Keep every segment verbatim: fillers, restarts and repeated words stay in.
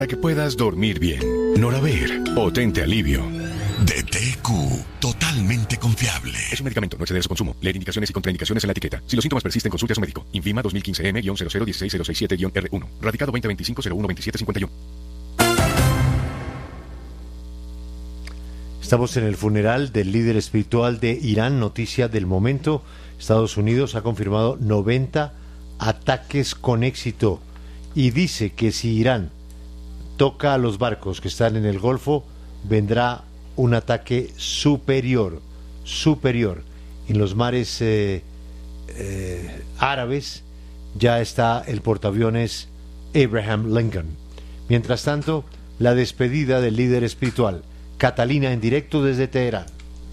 Para que puedas dormir bien. Noraver, potente alivio. D T Q, totalmente confiable. Es un medicamento, no exceder de su consumo. Leer indicaciones y contraindicaciones en la etiqueta. Si los síntomas persisten, consulte a su médico. Infima dos mil quince M cero cero uno seis cero seis siete R uno. Radicado veinte veinticinco cero uno veintisiete cincuenta y uno. Estamos en el funeral del líder espiritual de Irán. Noticia del momento. Estados Unidos ha confirmado noventa ataques con éxito y dice que si Irán toca a los barcos que están en el Golfo, vendrá un ataque superior, superior. En los mares eh, eh, árabes ya está el portaaviones Abraham Lincoln. Mientras tanto, la despedida del líder espiritual. Catalina en directo desde Teherán.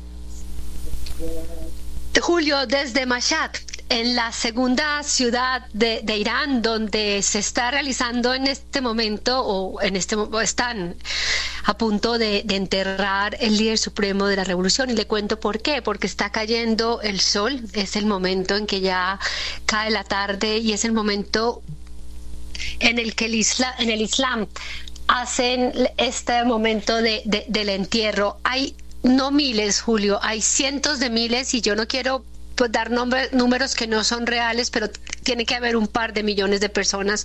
Julio, desde Mashhad, en la segunda ciudad de, de Irán, donde se está realizando en este momento, o en este están a punto de, de enterrar el líder supremo de la revolución. Y le cuento por qué, porque está cayendo el sol, es el momento en que ya cae la tarde y es el momento en el que el Islam, en el Islam hacen este momento de, de, del entierro. Hay no miles, Julio, hay cientos de miles, y yo no quiero pues dar nombre, números que no son reales, pero tiene que haber un par de millones de personas,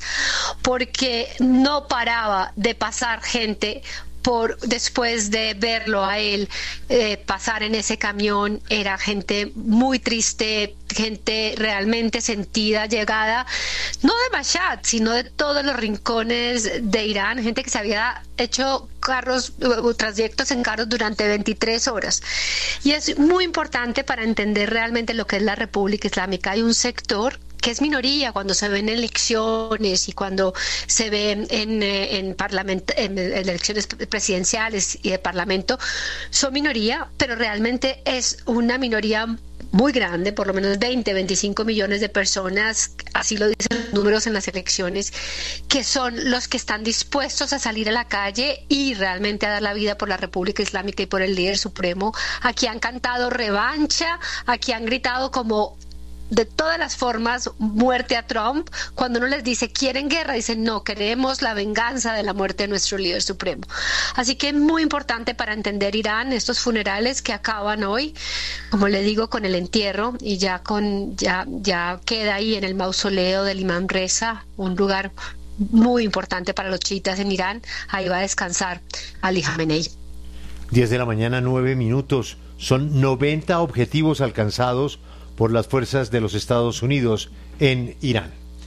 porque no paraba de pasar gente por después de verlo a él eh, pasar en ese camión. Era gente muy triste, gente realmente sentida, llegada no de Mashhad, sino de todos los rincones de Irán, gente que se había hecho carros, trayectos en carros durante veintitrés horas. Y es muy importante para entender realmente lo que es la República Islámica. Hay un sector que es minoría cuando se ven elecciones y cuando se ven en, en, parlamento, en, en elecciones presidenciales y de parlamento, son minoría, pero realmente es una minoría muy grande, por lo menos veinte, veinticinco millones de personas, así lo dicen los números en las elecciones, que son los que están dispuestos a salir a la calle y realmente a dar la vida por la República Islámica y por el líder supremo. Aquí han cantado revancha, aquí han gritado como de todas las formas muerte a Trump. Cuando uno les dice quieren guerra, dicen no, queremos la venganza de la muerte de nuestro líder supremo. Así que es muy importante para entender Irán estos funerales que acaban hoy, como le digo, con el entierro, y ya con ya ya queda ahí en el mausoleo del Imam Reza, un lugar muy importante para los chiitas en Irán. Ahí va a descansar Ali Khamenei. diez de la mañana, nueve minutos. Son noventa objetivos alcanzados por las fuerzas de los Estados Unidos en Irán.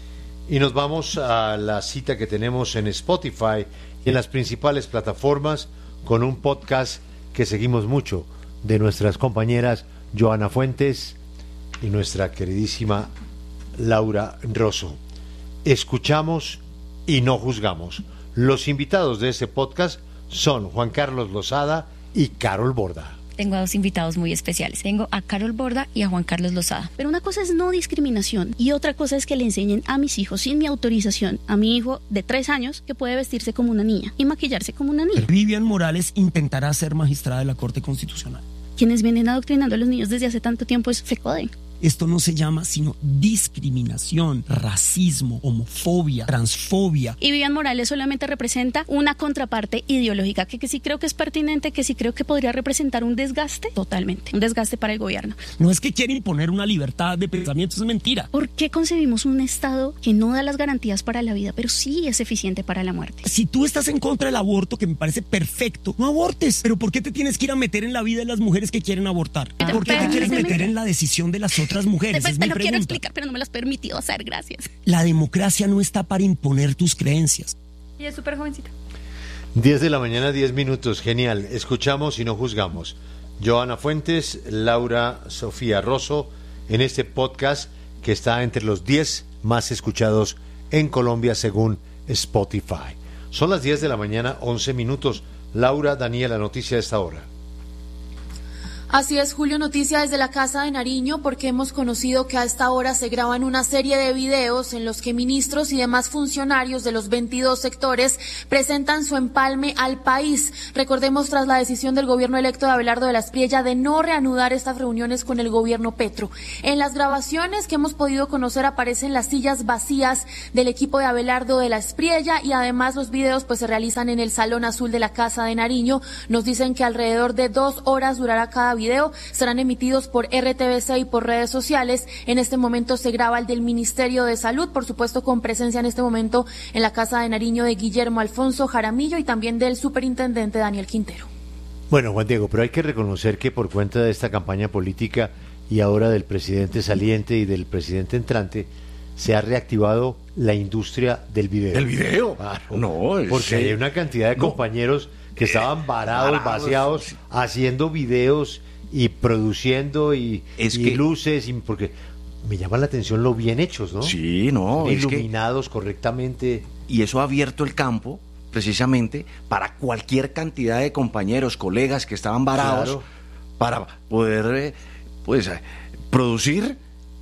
Y nos vamos a la cita que tenemos en Spotify y en las principales plataformas con un podcast que seguimos mucho de nuestras compañeras Joana Fuentes y nuestra queridísima Laura Rosso. Escuchamos y no juzgamos. Los invitados de este podcast son Juan Carlos Lozada y Carol Borda. Tengo a dos invitados muy especiales. Tengo a Carol Borda y a Juan Carlos Lozada. Pero una cosa es no discriminación y otra cosa es que le enseñen a mis hijos sin mi autorización, a mi hijo de tres años, que puede vestirse como una niña y maquillarse como una niña. Vivian Morales intentará ser magistrada de la Corte Constitucional. Quienes vienen adoctrinando a los niños desde hace tanto tiempo es FECODE. Esto no se llama sino discriminación, racismo, homofobia, transfobia. Y Vivian Morales solamente representa una contraparte ideológica que, que sí creo que es pertinente, que sí creo que podría representar un desgaste, totalmente, un desgaste para el gobierno. No es que quiera imponer una libertad de pensamiento, es mentira. ¿Por qué concebimos un Estado que no da las garantías para la vida, pero sí es eficiente para la muerte? Si tú estás en contra del aborto, que me parece perfecto, no abortes. Pero ¿por qué te tienes que ir a meter en la vida de las mujeres que quieren abortar? ¿Por qué te quieres meter en la decisión de las otras? otras mujeres. Pues es te mi lo pregunta. Quiero explicar, pero no me lo has permitido hacer, gracias. La democracia no está para imponer tus creencias. Y es súper jovencita. diez de la mañana, diez minutos, genial. Escuchamos y no juzgamos. Joana Fuentes, Laura Sofía Rosso, en este podcast que está entre los diez más escuchados en Colombia según Spotify. Son las diez de la mañana, once minutos. Laura, Daniela, noticia de esta hora. Así es, Julio, noticia desde la Casa de Nariño, porque hemos conocido que a esta hora se graban una serie de videos en los que ministros y demás funcionarios de los veintidós sectores presentan su empalme al país. Recordemos, tras la decisión del gobierno electo de Abelardo de la Espriella de no reanudar estas reuniones con el gobierno Petro. En las grabaciones que hemos podido conocer aparecen las sillas vacías del equipo de Abelardo de la Espriella, y además los videos pues se realizan en el Salón Azul de la Casa de Nariño. Nos dicen que alrededor de dos horas durará cada video, serán emitidos por R T V C y por redes sociales. En este momento se graba el del Ministerio de Salud, por supuesto con presencia en este momento en la Casa de Nariño de Guillermo Alfonso Jaramillo y también del superintendente Daniel Quintero. Bueno, Juan Diego, pero hay que reconocer que por cuenta de esta campaña política y ahora del presidente saliente y del presidente entrante, se ha reactivado la industria del video. ¿Del video? Claro, no, es, porque hay una cantidad de no. compañeros que estaban varados, Varados, vaciados, sí. haciendo videos y produciendo y, Es y que- luces, y porque me llama la atención lo bien hechos, ¿no? Sí, no, Son es que- iluminados correctamente. y eso ha abierto el campo precisamente para cualquier cantidad de compañeros, colegas que estaban varados, Claro. para poder eh, pues eh, producir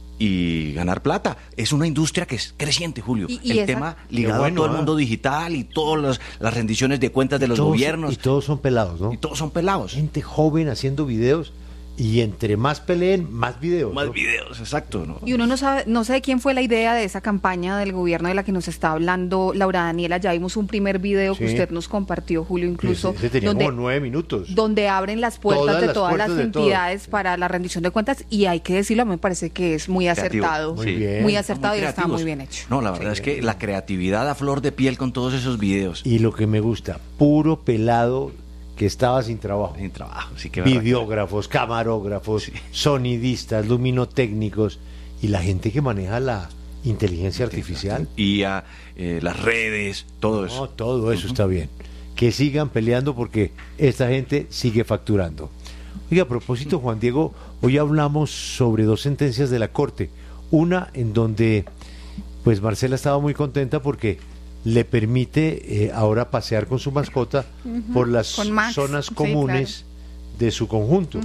y ganar plata. Es una industria que es creciente, Julio. Y- y el esa- tema ligado Qué bueno, a todo el ¿eh? mundo digital y todas las, las rendiciones de cuentas de los Todos- gobiernos. Y todos son pelados, ¿no? Y todos son pelados. Gente joven haciendo videos, y entre más peleen, más videos. Más ¿no? videos, exacto. ¿no? Y uno no sabe, no sé de quién fue la idea de esa campaña del gobierno de la que nos está hablando Laura Daniela. Ya vimos un primer video que Sí. usted nos compartió, Julio, incluso, Ese- ese tenía donde, como nueve minutos. donde abren las puertas Todas de las todas puertas las de todo. entidades para la rendición de cuentas, y hay que decirlo, a mí me parece que es muy Creativo. acertado, Muy Sí. bien. muy Están acertado y está creativos. muy bien hecho. No, la verdad es que la creatividad a flor de piel con todos esos videos. Y lo que me gusta, puro pelado que estaba sin trabajo. En trabajo, sí que verdad. Videógrafos, camarógrafos, sonidistas, luminotécnicos y la gente que maneja la inteligencia artificial. Y a eh, las redes, todo eso. No, todo eso está bien. Que sigan peleando porque esta gente sigue facturando. Oiga, a propósito, Juan Diego, hoy hablamos sobre dos sentencias de la Corte. Una en donde, pues Marcela estaba muy contenta porque le permite eh, ahora pasear con su mascota Ujú, por las con Max, zonas sí, comunes de su conjunto.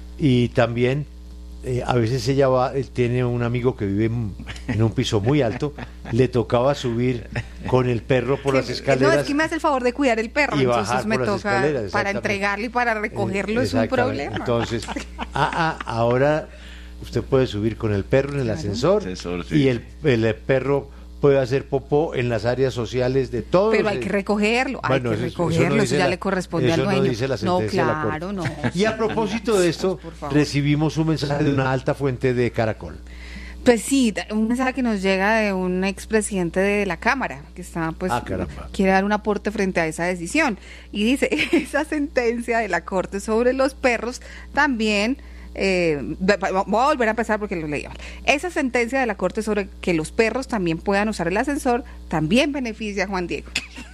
Y también eh, a veces ella va, él tiene un amigo que vive en, en un piso muy alto, le tocaba subir con el perro por las No, escaleras. es que me hace el favor de cuidar el perro, y entonces bajar me por las toca escaleras, para exactamente. entregarlo y para recogerlo, Eh, es un exactamente. problema. Entonces, ah, ah, ahora usted puede subir con el perro en el ascensor, Ascensor, sí. y el, el perro puede hacer popó en las áreas sociales de todos. Pero hay que recogerlo, hay Bueno, que eso- eso no recogerlo, eso, dice ya la- le corresponde eso al no dueño. dice la no, sentencia de la Corte. claro, no. Y a propósito de esto, Por favor. recibimos un mensaje de una alta fuente de Caracol. Pues sí, un mensaje que nos llega de un expresidente de la Cámara, que está, pues, Ah, caramba. quiere dar un aporte frente a esa decisión. Y dice, esa sentencia de la Corte sobre los perros también... Eh, voy a volver a empezar porque lo leí mal. Esa sentencia de la Corte sobre que los perros también puedan usar el ascensor también beneficia a Juan Diego.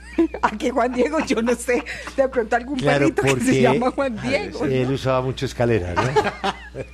¿A qué Juan Diego? Yo no sé. De pronto algún Claro, perrito que porque se llama Juan Diego. él ¿no? usaba mucho escalera, ¿no?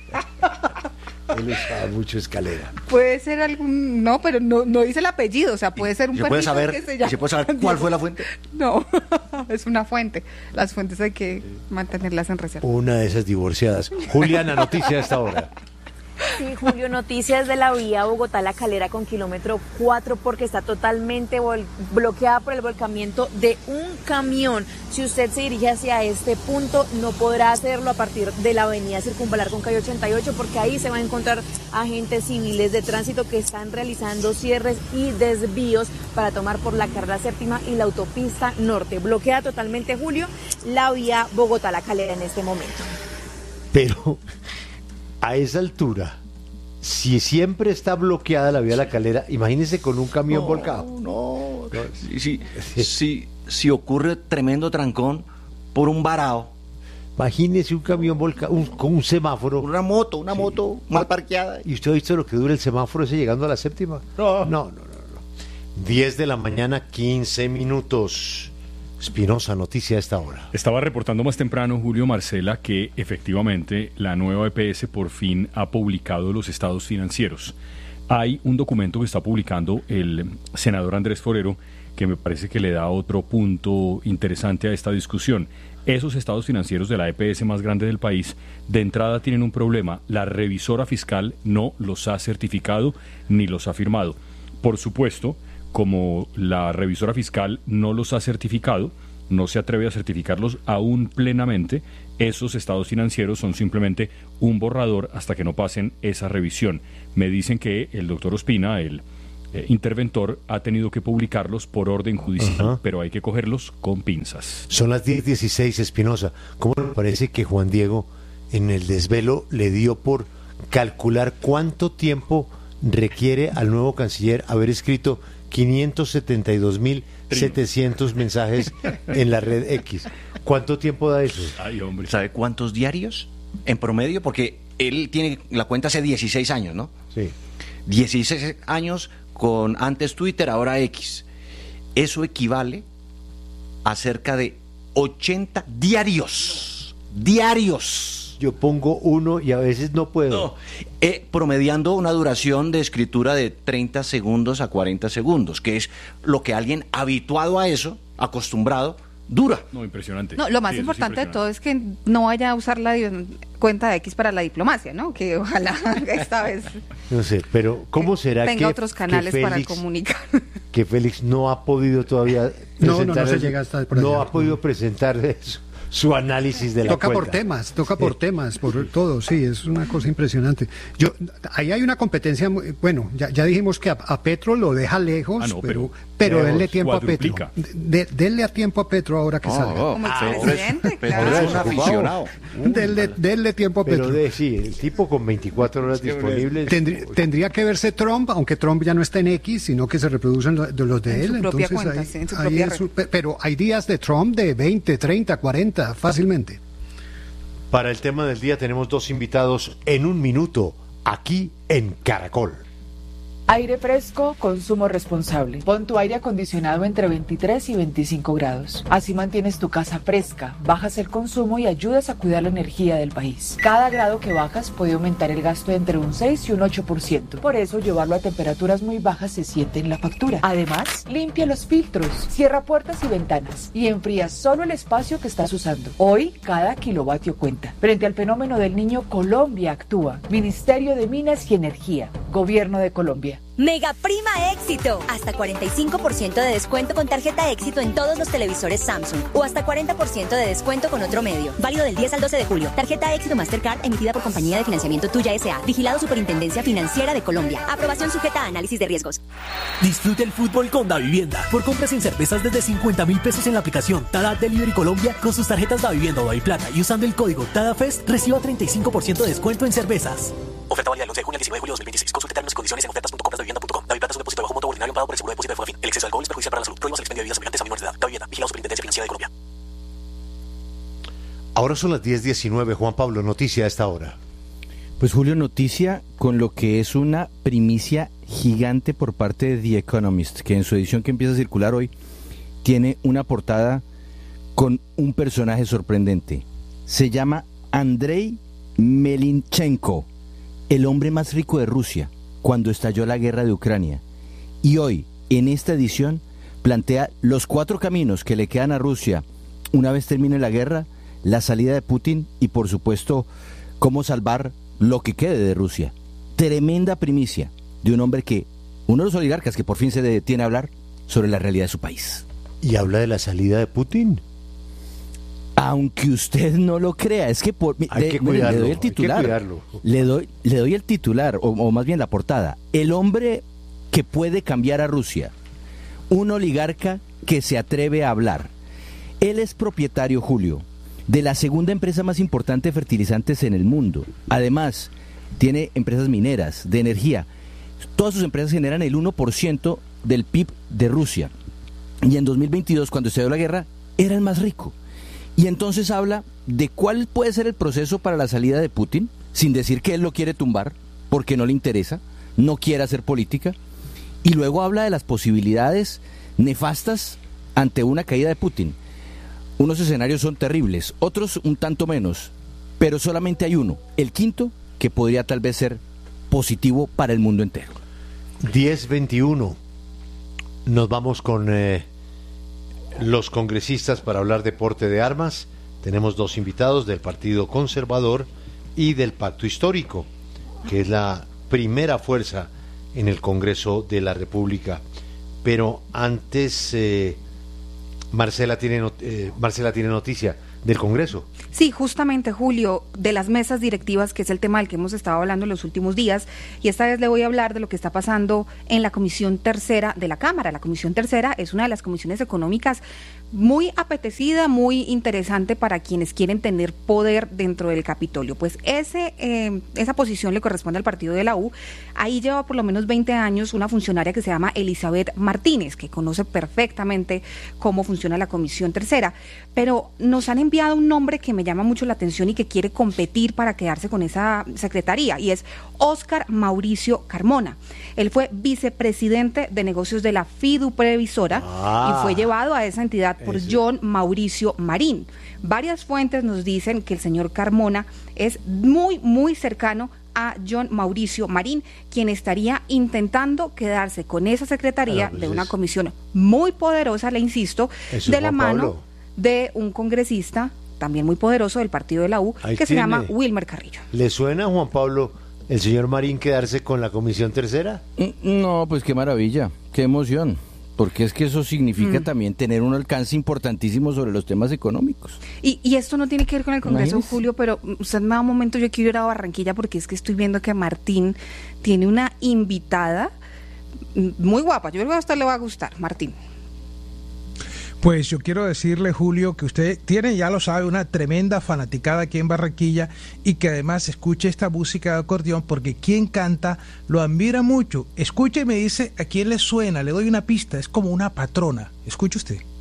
Él usaba mucho escalera. Puede ser algún... No, pero no, no dice el apellido. O sea, puede ser un ¿Se perrito puede saber, que se llama ¿se puede saber Juan cuál Diego. fue la fuente? No, es una fuente. Las fuentes hay que mantenerlas en reserva. Una de esas divorciadas. Juliana, noticia a esta hora. Sí, Julio, noticias de la vía Bogotá-La Calera con kilómetro cuatro porque está totalmente vol- bloqueada por el volcamiento de un camión. Si usted se dirige hacia este punto, no podrá hacerlo a partir de la avenida Circunvalar con calle ochenta y ocho porque ahí se va a encontrar agentes civiles de tránsito que están realizando cierres y desvíos para tomar por la carrera séptima y la autopista norte. Bloquea totalmente, Julio, la vía Bogotá-La Calera en este momento. Pero a esa altura, si siempre está bloqueada la vía de la Calera, imagínese con un camión No, volcado. No, si, si, si, si ocurre tremendo trancón por un varao, Imagínese un camión volcado, un- con un semáforo. una moto, una moto mal parqueada. ¿Y usted ha visto lo que dura el semáforo ese llegando a la séptima? No. No, no, no. no. diez de la mañana, quince minutos. Espinosa, noticia a esta hora. Estaba reportando más temprano, Julio Marcela, que efectivamente la nueva E P S por fin ha publicado los estados financieros. Hay un documento que está publicando el senador Andrés Forero que me parece que le da otro punto interesante a esta discusión. Esos estados financieros de la E P S más grande del país, de entrada tienen un problema. La revisora fiscal no los ha certificado ni los ha firmado. Por supuesto, como la revisora fiscal no los ha certificado, no se atreve a certificarlos aún plenamente, esos estados financieros son simplemente un borrador hasta que no pasen esa revisión. Me dicen que el doctor Ospina, el eh, interventor, ha tenido que publicarlos por orden judicial, uh-huh. pero hay que cogerlos con pinzas. Son las diez dieciséis, Espinosa. ¿Cómo le parece que Juan Diego en el desvelo le dio por calcular cuánto tiempo requiere al nuevo canciller haber escrito quinientos setenta y dos mil setecientos mensajes en la red X? ¿Cuánto tiempo da eso? Ay, hombre. ¿Sabe cuántos diarios en promedio? Porque él tiene la cuenta hace dieciséis años, ¿no? Sí. dieciséis años con antes Twitter, ahora X. Eso equivale a cerca de ochenta diarios. Diarios. Yo pongo uno y a veces no puedo. No, eh, promediando una duración de escritura de treinta segundos a cuarenta segundos, que es lo que alguien habituado a eso, acostumbrado, dura. No, impresionante. No, lo más sí, importante de todo es que no vaya a usar la di- cuenta de X para la diplomacia, ¿no? Que ojalá esta vez no sé, pero ¿cómo será tenga que otros canales que Félix, para comunicar? Que Félix no ha podido todavía no, no, no se el, llega hasta por allá. no ha podido presentar eso. Su análisis de la toca cuenta. por temas, toca por temas, por todo, sí, es una cosa impresionante. Yo, ahí hay una competencia, muy, bueno, ya, ya dijimos que a, a Petro lo deja lejos, ah, no, pero, pero, pero denle tiempo a Petro. cuadruplica. De, denle a tiempo a Petro ahora que Oh, salga. oh, Como ah, expresidente, Petro claro. es un aficionado. Denle, denle tiempo a Petro. Pero de, sí, el tipo con veinticuatro horas disponibles. Tendría, tendría que verse Trump, aunque Trump ya no está en X, sino que se reproducen lo- de los de En él. su propia Entonces, cuenta, ahí- sí, en su ahí propia es red. un- pe- pero hay días de Trump de veinte, treinta, cuarenta, fácilmente. Para el tema del día tenemos dos invitados en un minuto, aquí en Caracol. Aire fresco, consumo responsable. Pon tu aire acondicionado entre veintitrés y veinticinco grados. Así mantienes tu casa fresca, bajas el consumo y ayudas a cuidar la energía del país. Cada grado que bajas puede aumentar el gasto entre un seis y un ocho por ciento. Por eso llevarlo a temperaturas muy bajas se siente en la factura. Además, limpia los filtros, cierra puertas y ventanas y enfría solo el espacio que estás usando. Hoy, cada kilovatio cuenta. Frente al fenómeno del Niño, Colombia actúa. Ministerio de Minas y Energía, Gobierno de Colombia. Mega Prima Éxito. Hasta cuarenta y cinco por ciento de descuento con tarjeta Éxito en todos los televisores Samsung. O hasta cuarenta por ciento de descuento con otro medio. Válido del diez al doce de julio. Tarjeta Éxito Mastercard emitida por Compañía de Financiamiento Tuya S A Vigilado Superintendencia Financiera de Colombia. Aprobación sujeta a análisis de riesgos. Disfrute el fútbol con Davivienda. Por compras en cervezas desde cincuenta mil pesos en la aplicación Tada Delivery Colombia con sus tarjetas Davivienda o Daviplata y usando el código TADAFEST reciba treinta y cinco por ciento de descuento en cervezas. Oferta válida del once de junio al diecinueve de julio de dos mil veintiséis. Consulte términos y condiciones en ofertas punto compras davivienda punto com. Daviplata es un depósito bajo monto ordinario pagado por el seguro de depósito de Fogafín. El exceso de alcohol es perjudicial para la salud. Prohíbas el expendio de bebidas embriagantes a menores de edad. Davivienda. Vigilado Superintendencia Financiera de Colombia. Ahora son las diez diecinueve. Juan Pablo, noticia a esta hora. Pues Julio, noticia con lo que es una primicia gigante por parte de The Economist, que en su edición que empieza a circular hoy tiene una portada con un personaje sorprendente. Se llama Andrei Melinchenko, el hombre más rico de Rusia cuando estalló la guerra de Ucrania. Y hoy, en esta edición, plantea los cuatro caminos que le quedan a Rusia una vez termine la guerra, la salida de Putin y, por supuesto, cómo salvar lo que quede de Rusia. Tremenda primicia de un hombre que, uno de los oligarcas que por fin se detiene a hablar sobre la realidad de su país. ¿Y habla de la salida de Putin? Aunque usted no lo crea, es que por, hay le, que cuidarlo, le doy el titular, hay que cuidarlo. Le doy, le doy el titular, o, o más bien la portada. El hombre que puede cambiar a Rusia, un oligarca que se atreve a hablar. Él es propietario, Julio, de la segunda empresa más importante de fertilizantes en el mundo. Además, tiene empresas mineras, de energía. Todas sus empresas generan el uno por ciento del P I B de Rusia. Y en dos mil veintidós, cuando se dio la guerra, era el más rico. Y entonces habla de cuál puede ser el proceso para la salida de Putin, sin decir que él lo quiere tumbar, porque no le interesa, no quiere hacer política. Y luego habla de las posibilidades nefastas ante una caída de Putin. Unos escenarios son terribles, otros un tanto menos, pero solamente hay uno, el quinto, que podría tal vez ser positivo para el mundo entero. diez veintiuno. Nos vamos con eh, los congresistas para hablar de porte de armas. Tenemos dos invitados del Partido Conservador y del Pacto Histórico, que es la primera fuerza en el Congreso de la República. Pero antes, eh, Marcela tiene not- eh, Marcela tiene noticia del Congreso. Sí, justamente, Julio, de las mesas directivas, que es el tema del que hemos estado hablando en los últimos días, y esta vez le voy a hablar de lo que está pasando en la Comisión Tercera de la Cámara. La Comisión Tercera es una de las comisiones económicas muy apetecida, muy interesante para quienes quieren tener poder dentro del Capitolio. Pues ese eh, esa posición le corresponde al partido de la U. Ahí lleva por lo menos veinte años una funcionaria que se llama Elizabeth Martínez, que conoce perfectamente cómo funciona la Comisión Tercera, pero nos han enviado un nombre que me llama mucho la atención y que quiere competir para quedarse con esa secretaría, y es Óscar Mauricio Carmona. Él fue vicepresidente de negocios de la Fiduprevisora Ah. y fue llevado a esa entidad por Ese. John Mauricio Marín. Varias fuentes nos dicen que el señor Carmona es muy, muy cercano a John Mauricio Marín, quien estaría intentando quedarse con esa secretaría Claro, pues de una es- comisión muy poderosa, le insisto, Eso de es la Juan mano Pablo. de un congresista también muy poderoso del partido de la U, Ahí que se tiene. llama Wilmer Carrillo. ¿Le suena, Juan Pablo, el señor Marín quedarse con la Comisión Tercera? No, pues qué maravilla, qué emoción, porque es que eso significa Mm. también tener un alcance importantísimo sobre los temas económicos. Y, y esto no tiene que ver con el Congreso, Imagínese. Julio, pero mm, usted me da un momento, yo quiero ir a Barranquilla porque es que estoy viendo que Martín tiene una invitada mm, muy guapa. Yo creo que a usted le va a gustar, Martín. Pues yo quiero decirle, Julio, que usted tiene, ya lo sabe, una tremenda fanaticada aquí en Barranquilla, y que además escuche esta música de acordeón, porque quien canta lo admira mucho. Escuche y me dice a quién le suena, le doy una pista, es como una patrona. Escuche usted.